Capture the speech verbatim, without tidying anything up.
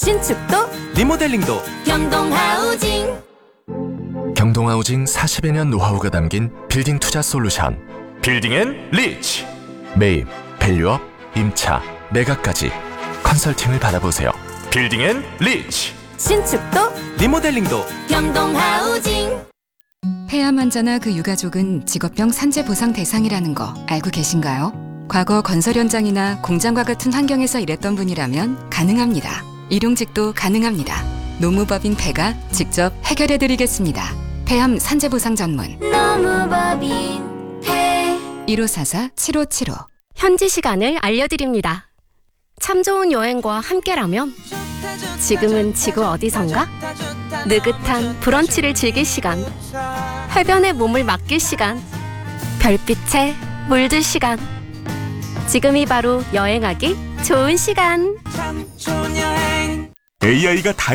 신축도 리모델링도 경동하우징. 경동하우징 사십여 년 노하우가 담긴 빌딩 투자 솔루션. 빌딩 앤 리치. 매입, 밸류업, 임차, 매각까지 컨설팅을 받아보세요. 빌딩 앤 리치. 신축도 리모델링도 경동하우징. 폐암 환자나 그 유가족은 직업병 산재 보상 대상이라는 거 알고 계신가요? 과거 건설 현장이나 공장과 같은 환경에서 일했던 분이라면 가능합니다. 일용직도 가능합니다. 노무법인 폐가 직접 해결해드리겠습니다. 폐암 산재 보상 전문 노무법인 폐. 일오사사 칠오칠오. 현지 시간을 알려드립니다. 참 좋은 여행과 함께라면 지금은 지구 어디선가? 느긋한 브런치를 즐길 시간, 해변에 몸을 맡길 시간, 별빛에 물들 시간. 지금이 바로 여행하기 좋은 시간. 에이아이가 다